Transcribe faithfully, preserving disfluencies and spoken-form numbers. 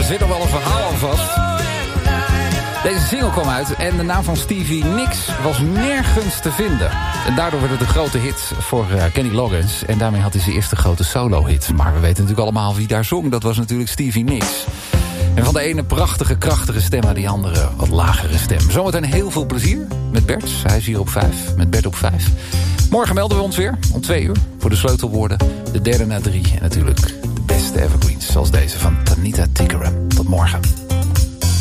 zit nog wel een verhaal aan vast. Deze single kwam uit en de naam van Stevie Nicks was nergens te vinden. En daardoor werd het een grote hit voor uh, Kenny Loggins. En daarmee had hij zijn eerste grote solo-hit. Maar we weten natuurlijk allemaal wie daar zong. Dat was natuurlijk Stevie Nicks. En van de ene prachtige, krachtige stem naar die andere wat lagere stem. Zometeen heel veel plezier met Bert. Hij is hier op vijf, met Bert op vijf. Morgen melden we ons weer om twee uur voor de sleutelwoorden. De derde na drie en natuurlijk de beste evergreens zoals deze van Tanita Tikaram. Tot morgen.